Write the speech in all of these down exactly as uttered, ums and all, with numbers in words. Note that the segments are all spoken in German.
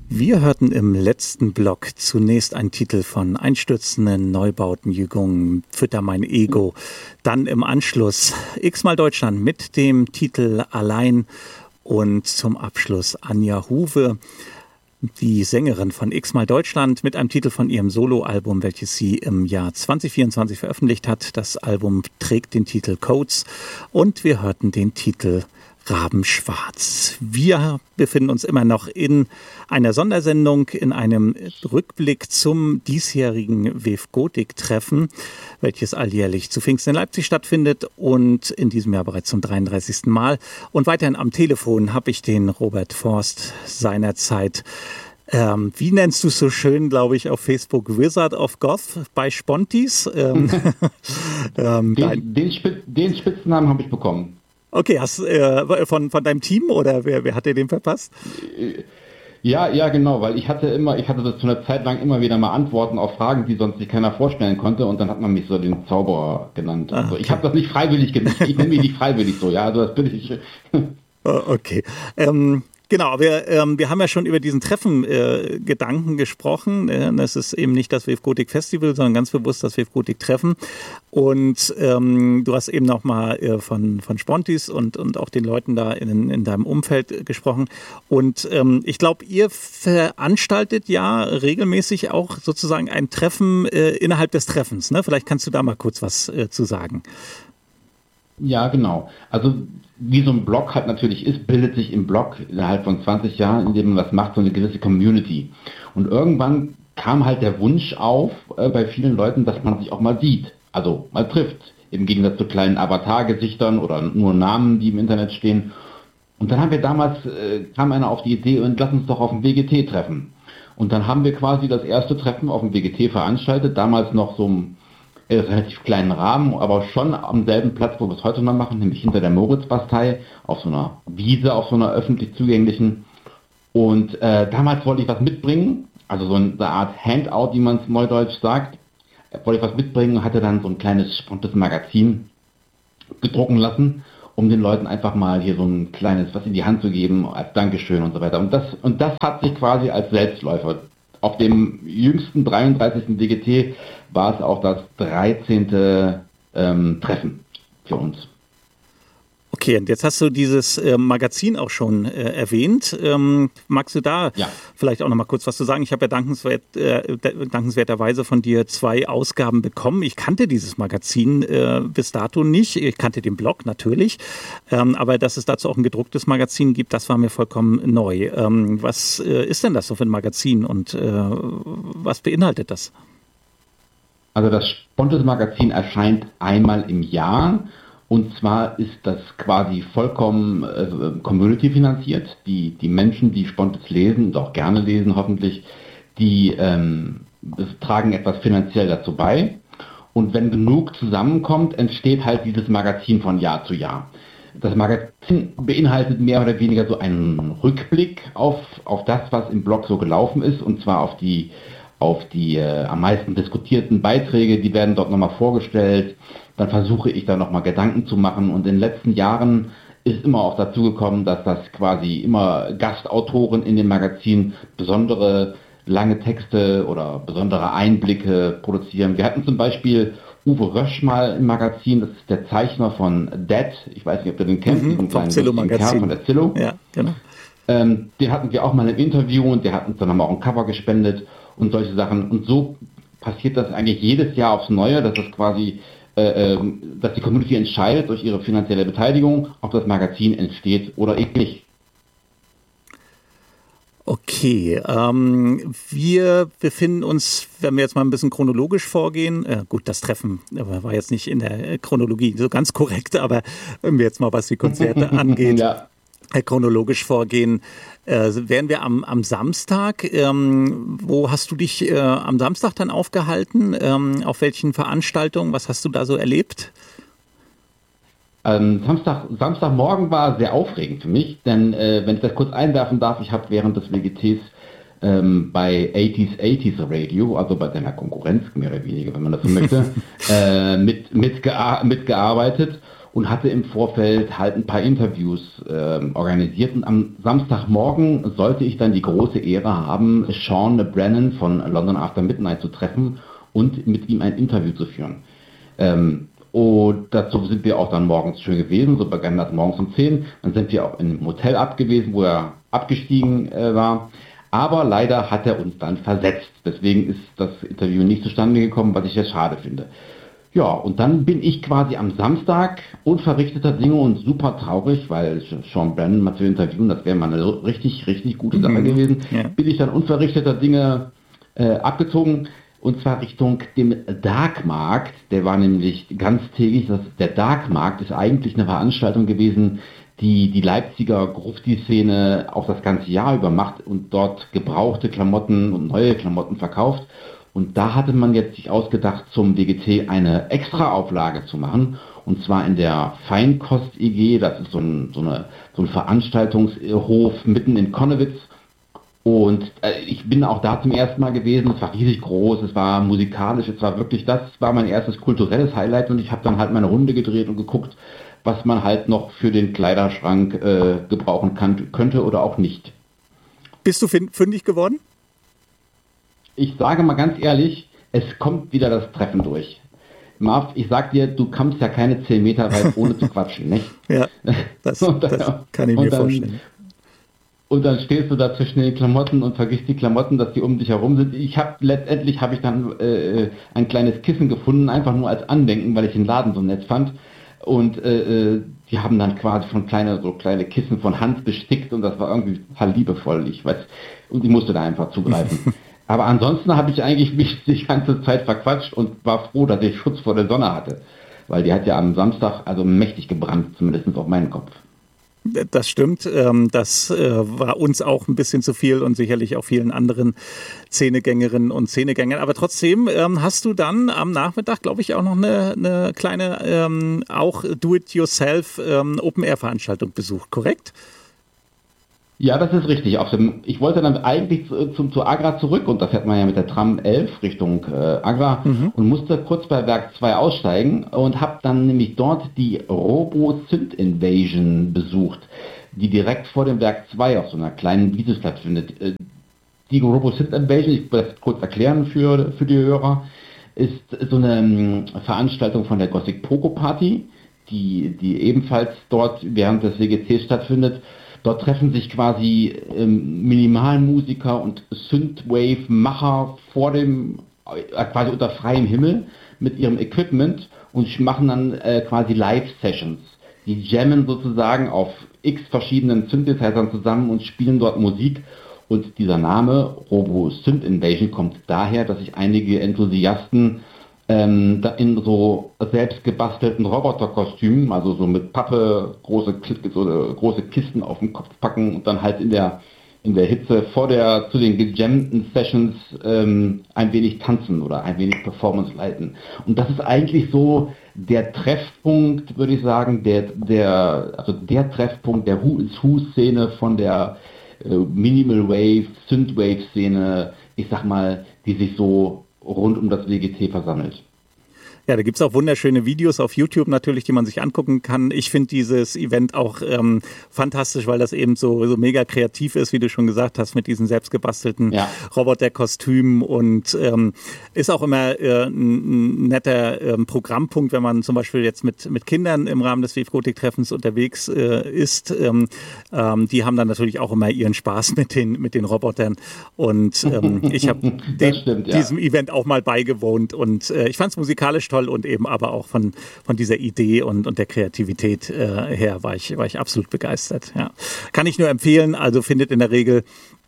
Wir hörten im letzten Block zunächst einen Titel von Einstürzenden Neubauten Jugend, Fütter mein Ego. Dann im Anschluss X-mal Deutschland mit dem Titel Allein und zum Abschluss Anja Huwe, die Sängerin von X-mal Deutschland, mit einem Titel von ihrem Soloalbum, welches sie im Jahr zwanzig vierundzwanzig veröffentlicht hat. Das Album trägt den Titel Codes und wir hörten den Titel Rabenschwarz. Wir befinden uns immer noch in einer Sondersendung, in einem Rückblick zum diesjährigen W F Gotik-Treffen, welches alljährlich zu Pfingsten in Leipzig stattfindet und in diesem Jahr bereits zum dreiunddreißigsten Mal. Und weiterhin am Telefon habe ich den Robert Forst, seinerzeit, ähm, wie nennst du es so schön, glaube ich, auf Facebook, Wizard of Goth bei Spontis. Ähm, ähm, den, den, Spitz, den Spitznamen habe ich bekommen. Okay, hast äh, von, von deinem Team oder wer, wer hat dir den verpasst? Ja, ja, genau, weil ich hatte immer, ich hatte das zu einer Zeit lang immer wieder mal Antworten auf Fragen, die sonst sich keiner vorstellen konnte, und dann hat man mich so den Zauberer genannt. Ah, okay. Also ich habe das nicht freiwillig gemacht, ich nenne mich nicht freiwillig so, ja, also das bin ich. Okay. Ähm, Genau, wir, ähm, wir haben ja schon über diesen Treffen-Gedanken äh, gesprochen. Äh, das ist eben nicht das W F Gotik Festival, sondern ganz bewusst das W F Gotik Treffen. Und ähm, du hast eben nochmal äh, von, von Spontis und, und auch den Leuten da in, in deinem Umfeld äh, gesprochen. Und ähm, ich glaube, ihr veranstaltet ja regelmäßig auch sozusagen ein Treffen äh, innerhalb des Treffens. Ne? Vielleicht kannst du da mal kurz was äh, zu sagen. Ja, genau. Also wie so ein Blog halt natürlich ist, bildet sich im Blog innerhalb von zwanzig Jahren, indem man was macht, so eine gewisse Community. Und irgendwann kam halt der Wunsch auf äh, bei vielen Leuten, dass man sich auch mal sieht, also mal trifft, im Gegensatz zu kleinen Avatar-Gesichtern oder nur Namen, die im Internet stehen. Und dann haben wir damals, äh, kam einer auf die Idee, und lass uns doch auf dem W G T treffen. Und dann haben wir quasi das erste Treffen auf dem W G T veranstaltet, damals noch so ein in einem relativ kleinen Rahmen, aber schon am selben Platz, wo wir es heute noch machen, nämlich hinter der Moritzbastei, auf so einer Wiese, auf so einer öffentlich zugänglichen. Und äh, damals wollte ich was mitbringen, also so eine Art Handout, wie man es neudeutsch sagt, wollte ich was mitbringen und hatte dann so ein kleines spontanes Magazin gedrucken lassen, um den Leuten einfach mal hier so ein kleines was in die Hand zu geben, als Dankeschön und so weiter. Und das, und das hat sich quasi als Selbstläufer. Auf dem jüngsten dreiunddreißigsten W G T war es auch das dreizehnte Ähm, Treffen für uns. Okay, und jetzt hast du dieses äh, Magazin auch schon äh, erwähnt. Ähm, magst du da ja. vielleicht auch noch mal kurz was zu sagen? Ich habe ja dankenswert, äh, dankenswerterweise von dir zwei Ausgaben bekommen. Ich kannte dieses Magazin äh, bis dato nicht. Ich kannte den Blog natürlich. Ähm, aber dass es dazu auch ein gedrucktes Magazin gibt, das war mir vollkommen neu. Ähm, was äh, ist denn das so für ein Magazin und äh, was beinhaltet das? Also das Spontes Magazin erscheint einmal im Jahr. Und zwar ist das quasi vollkommen äh, Community finanziert. Die, die Menschen, die Spontes lesen und auch gerne lesen hoffentlich, die ähm, tragen etwas finanziell dazu bei. Und wenn genug zusammenkommt, entsteht halt dieses Magazin von Jahr zu Jahr. Das Magazin beinhaltet mehr oder weniger so einen Rückblick auf, auf das, was im Blog so gelaufen ist, und zwar auf die, auf die äh, am meisten diskutierten Beiträge, die werden dort nochmal vorgestellt. Dann versuche ich da nochmal Gedanken zu machen, und in den letzten Jahren ist immer auch dazu gekommen, dass das quasi immer Gastautoren in dem Magazin besondere lange Texte oder besondere Einblicke produzieren. Wir hatten zum Beispiel Uwe Rösch mal im Magazin, das ist der Zeichner von Dead, ich weiß nicht, ob du den kennst, mhm, diesen kleinen Kerl von der Zillow. Ja, genau. Ähm, den hatten wir auch mal im Interview, und der hat uns dann auch ein Cover gespendet und solche Sachen. Und so passiert das eigentlich jedes Jahr aufs Neue, dass es quasi dass die Community entscheidet durch ihre finanzielle Beteiligung, ob das Magazin entsteht oder eben nicht. Okay, ähm, wir befinden uns, wenn wir jetzt mal ein bisschen chronologisch vorgehen, äh, gut, das Treffen war jetzt nicht in der Chronologie so ganz korrekt, aber wenn wir jetzt mal, was die Konzerte angeht, ja. chronologisch vorgehen, äh, wären wir am, am Samstag. Ähm, wo hast du dich äh, am Samstag dann aufgehalten? Ähm, auf welchen Veranstaltungen? Was hast du da so erlebt? Ähm, Samstag, Samstagmorgen war sehr aufregend für mich, denn äh, wenn ich das kurz einwerfen darf, ich habe während des W G Ts ähm, bei achtziger achtziger Radio, also bei deiner Konkurrenz mehr oder weniger, wenn man das so möchte, äh, mit, mitgea- mitgearbeitet. und hatte im Vorfeld halt ein paar Interviews äh, organisiert. Und am Samstagmorgen sollte ich dann die große Ehre haben, Sean Brennan von London After Midnight zu treffen und mit ihm ein Interview zu führen. Ähm, und dazu sind wir auch dann morgens schön gewesen, so begann das morgens um zehn. Dann sind wir auch im Hotel abgewesen, wo er abgestiegen äh, war. Aber leider hat er uns dann versetzt. Deswegen ist das Interview nicht zustande gekommen, was ich sehr schade finde. Ja, und dann bin ich quasi am Samstag unverrichteter Dinge und super traurig, weil Sean Brennan mal zu interviewen, das wäre mal eine richtig, richtig gute Sache gewesen, ja. Bin ich dann unverrichteter Dinge äh, abgezogen, und zwar Richtung dem Darkmarkt. Der war nämlich ganztägig. Das, der Darkmarkt ist eigentlich eine Veranstaltung gewesen, die die Leipziger Grufti-Szene auch das ganze Jahr über macht und dort gebrauchte Klamotten und neue Klamotten verkauft. Und da hatte man jetzt sich ausgedacht, zum W G T eine Extra-Auflage zu machen. Und zwar in der Feinkost-E G, das ist so ein, so eine, so ein Veranstaltungshof mitten in Connewitz. Und äh, ich bin auch da zum ersten Mal gewesen. Es war riesig groß, es war musikalisch, es war wirklich, das war mein erstes kulturelles Highlight. Und ich habe dann halt meine Runde gedreht und geguckt, was man halt noch für den Kleiderschrank äh, gebrauchen kann, könnte oder auch nicht. Bist du fündig geworden? Ich sage mal ganz ehrlich, es kommt wieder das Treffen durch. Marv, ich sag dir, du kommst ja keine zehn Meter weit, ohne zu quatschen, nicht? Ja, das, dann, das kann ich mir dann vorstellen. Und dann stehst du da zwischen den Klamotten und vergisst die Klamotten, dass die um dich herum sind. Ich habe letztendlich habe ich dann äh, ein kleines Kissen gefunden, einfach nur als Andenken, weil ich den Laden so nett fand. Und äh, die haben dann quasi von kleine, so kleine Kissen von Hand bestickt und das war irgendwie total liebevoll. Ich weiß, und ich musste da einfach zugreifen. Aber ansonsten habe ich eigentlich mich die ganze Zeit verquatscht und war froh, dass ich Schutz vor der Sonne hatte. Weil die hat ja am Samstag also mächtig gebrannt, zumindest auf meinen Kopf. Das stimmt. Das war uns auch ein bisschen zu viel und sicherlich auch vielen anderen Szenegängerinnen und Szenegängern. Aber trotzdem hast du dann am Nachmittag, glaube ich, auch noch eine, eine kleine, auch Do-it-yourself Open-Air-Veranstaltung besucht, korrekt? Ja, das ist richtig. Auf dem, ich wollte dann eigentlich zu, zu, zu Agra zurück und das hätte man ja mit der Tram elf Richtung äh, Agra mhm. und musste kurz bei Werk zwei aussteigen und habe dann nämlich dort die Robo-Synth Invasion besucht, die direkt vor dem Werk zwei auf so einer kleinen Wiese stattfindet. Die Robo-Synth Invasion, ich will das kurz erklären für, für die Hörer, ist so eine um, Veranstaltung von der Gothic Poco Party, die, die ebenfalls dort während des W G Ts stattfindet. Dort treffen sich quasi ähm, Minimalmusiker und Synthwave-Macher vor dem, äh, quasi unter freiem Himmel mit ihrem Equipment und machen dann äh, quasi Live-Sessions. Die jammen sozusagen auf x verschiedenen Synthesizern zusammen und spielen dort Musik. Und dieser Name Robo Synth Invasion kommt daher, dass sich einige Enthusiasten Ähm, in so selbst gebastelten Roboterkostümen, also so mit Pappe große, so große Kisten auf den Kopf packen und dann halt in der in der Hitze vor der zu den gejammten Sessions ähm, ein wenig tanzen oder ein wenig Performance leiten. Und das ist eigentlich so der Treffpunkt, würde ich sagen, der der also der Treffpunkt der Who is Who Szene von der äh, Minimal Wave, Synthwave Szene, ich sag mal, die sich so rund um das W G T versammelt. Ja, da gibt's auch wunderschöne Videos auf YouTube natürlich, die man sich angucken kann. Ich finde dieses Event auch ähm, fantastisch, weil das eben so, so mega kreativ ist, wie du schon gesagt hast, mit diesen selbstgebastelten ja. Roboterkostümen und ähm, ist auch immer äh, ein netter ähm, Programmpunkt, wenn man zum Beispiel jetzt mit, mit Kindern im Rahmen des Wave-Gotik-Treffens unterwegs äh, ist. Ähm, ähm, die haben dann natürlich auch immer ihren Spaß mit den, mit den Robotern und ähm, ich habe ja. diesem Event auch mal beigewohnt und äh, ich fand es musikalisch toll und eben aber auch von, von dieser Idee und, und der Kreativität äh, her war ich, war ich absolut begeistert. Ja. Kann ich nur empfehlen, also findet in der Regel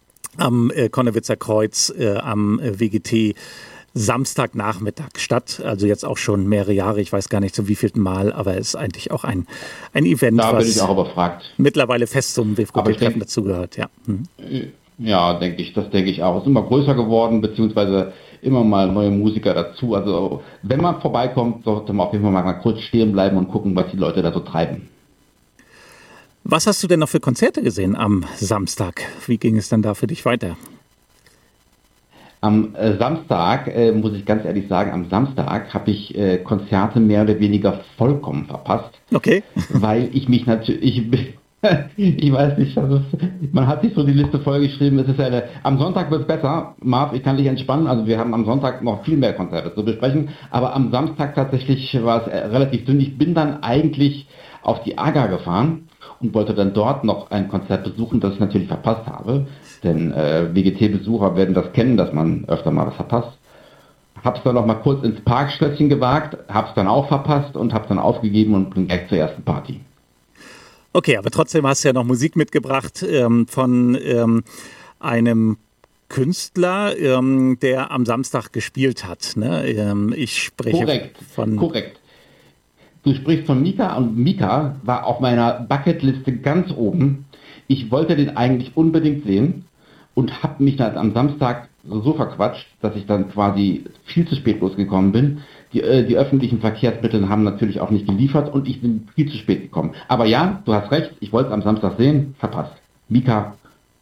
am äh, Connewitzer Kreuz äh, am äh, W G T Samstagnachmittag statt, also jetzt auch schon mehrere Jahre, ich weiß gar nicht zum wievielten Mal, aber es ist eigentlich auch ein, ein Event, da bin was ich auch überfragt. Mittlerweile fest zum Wave-Gotik-Treffen dazugehört. Ja, hm. ja denke ich, das denke ich auch. Es ist immer größer geworden, beziehungsweise immer mal neue Musiker dazu. Also wenn man vorbeikommt, sollte man auf jeden Fall mal kurz stehen bleiben und gucken, was die Leute da so treiben. Was hast du denn noch für Konzerte gesehen am Samstag? Wie ging es dann da für dich weiter? Am äh, Samstag, äh, muss ich ganz ehrlich sagen, am Samstag habe ich äh, Konzerte mehr oder weniger vollkommen verpasst. Okay. Weil ich mich natürlich, ich, ich weiß nicht, das ist, man hat sich so die Liste vollgeschrieben, es ist eine, am Sonntag wird es besser, Marv, ich kann dich entspannen, also wir haben am Sonntag noch viel mehr Konzerte zu besprechen, aber am Samstag tatsächlich war es äh, relativ dünn. Ich bin dann eigentlich auf die A G A gefahren und wollte dann dort noch ein Konzert besuchen, das ich natürlich verpasst habe, denn äh, W G T-Besucher werden das kennen, dass man öfter mal was verpasst. Hab's dann noch mal kurz ins Parkschlösschen gewagt, hab's dann auch verpasst und hab's dann aufgegeben und bin gleich zur ersten Party. Okay, aber trotzdem hast du ja noch Musik mitgebracht ähm, von ähm, einem Künstler, ähm, der am Samstag gespielt hat. Ne? Ähm, ich spreche korrekt, von... Korrekt. Du sprichst von Mika und Mika war auf meiner Bucketliste ganz oben. Ich wollte den eigentlich unbedingt sehen und habe mich dann am Samstag so verquatscht, dass ich dann quasi viel zu spät losgekommen bin. Die, äh, die öffentlichen Verkehrsmittel haben natürlich auch nicht geliefert und ich bin viel zu spät gekommen. Aber ja, du hast recht, ich wollte es am Samstag sehen, verpasst. Mika.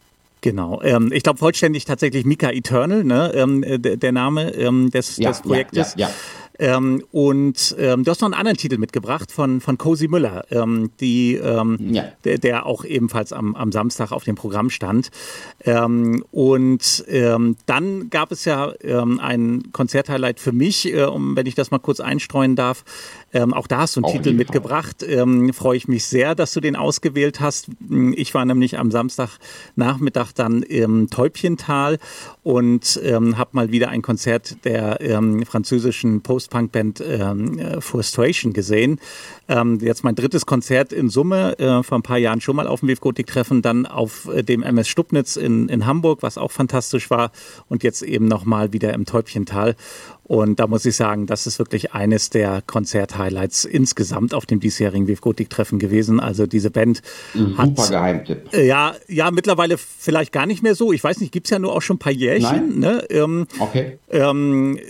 Genau, ähm, ich glaube vollständig tatsächlich Mika Eternal, ne? ähm, der, der Name ähm, des, ja, des Projektes. Ja, ja, ja. Ähm, und ähm, du hast noch einen anderen Titel mitgebracht von, von Cozy Müller, ähm, die, ähm, ja. der, der auch ebenfalls am, am Samstag auf dem Programm stand. Ähm, und ähm, dann gab es ja ähm, ein Konzerthighlight für mich, äh, um, wenn ich das mal kurz einstreuen darf. Ähm, auch da hast du einen auch Titel mitgebracht. Ähm, freue ich mich sehr, dass du den ausgewählt hast. Ich war nämlich am Samstagnachmittag dann im Täubchental und ähm, habe mal wieder ein Konzert der ähm, französischen Post-Punk-Band ähm, Frustration gesehen. Ähm, jetzt mein drittes Konzert in Summe, äh, vor ein paar Jahren schon mal auf dem W F Gotik-Treffen, dann auf äh, dem M S Stubnitz in, in Hamburg, was auch fantastisch war, und jetzt eben nochmal wieder im Täubchental. Und da muss ich sagen, das ist wirklich eines der Konzert-Highlights insgesamt auf dem diesjährigen W F Gotik-Treffen gewesen. Also diese Band Super hat... Super Geheimtipp. Äh, ja, ja, mittlerweile vielleicht gar nicht mehr so. Ich weiß nicht, gibt es ja nur auch schon ein paar Jährchen. Ne? Ähm, okay. Ähm,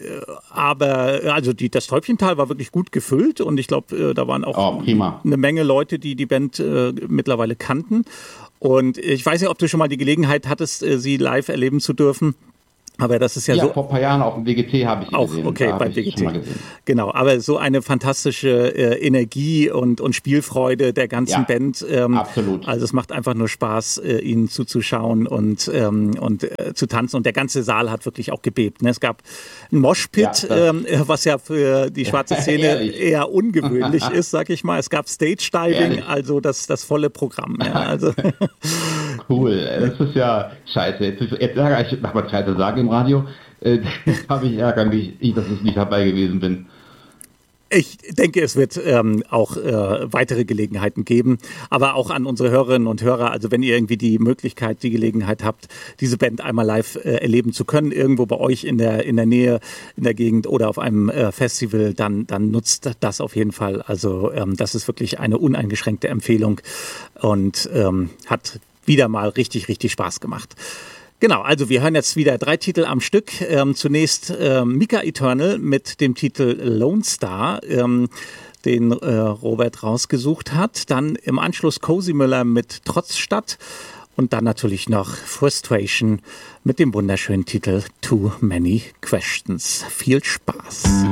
aber also die, das Täubchental war wirklich gut gefüllt und ich glaube, äh, da waren auch oh, prima. eine Menge Leute, die die Band äh, mittlerweile kannten. Und ich weiß nicht, ob du schon mal die Gelegenheit hattest, äh, sie live erleben zu dürfen. Aber das ist ja, ja so. Vor ein paar Jahren auf dem W G T habe ich auch, gesehen. Okay, beim W G T. Genau, aber so eine fantastische äh, Energie und, und Spielfreude der ganzen ja, Band. Ähm, absolut. Also es macht einfach nur Spaß, äh, ihnen zuzuschauen und, ähm, und äh, zu tanzen. Und der ganze Saal hat wirklich auch gebebt. Ne? Es gab ein Moshpit, ja, ähm, was ja für die schwarze Szene eher ungewöhnlich ist, sag ich mal. Es gab Stage-Diving, also das, das volle Programm. Ja, also. Cool, das ist ja scheiße. Jetzt, jetzt ärgere ich, mach mal scheiße sagen im Radio, äh, habe ich Ärger, mich, dass ich nicht dabei gewesen bin. Ich denke, es wird ähm, auch äh, weitere Gelegenheiten geben, aber auch an unsere Hörerinnen und Hörer, also wenn ihr irgendwie die Möglichkeit, die Gelegenheit habt, diese Band einmal live äh, erleben zu können, irgendwo bei euch in der in der Nähe, in der Gegend oder auf einem äh, Festival, dann dann nutzt das auf jeden Fall. Also ähm, das ist wirklich eine uneingeschränkte Empfehlung und ähm, hat wieder mal richtig, richtig Spaß gemacht. Genau, also wir hören jetzt wieder drei Titel am Stück. Ähm, zunächst ähm, Mika Eternal mit dem Titel Lone Star, ähm, den äh, Robert rausgesucht hat. Dann im Anschluss Cozy Müller mit Trotzstadt und dann natürlich noch Frustration mit dem wunderschönen Titel Too Many Questions. Viel Spaß.